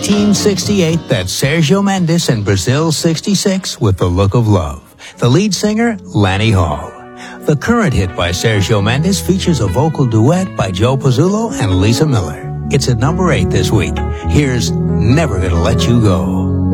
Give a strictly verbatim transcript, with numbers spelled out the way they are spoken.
nineteen sixty-eight, that's Sergio Mendes and Brazil sixty-six with The Look of Love. The lead singer, Lanny Hall. The current hit by Sergio Mendes features a vocal duet by Joe Pizzullo and Lisa Miller. It's at number eight this week. Here's Never Gonna Let You Go.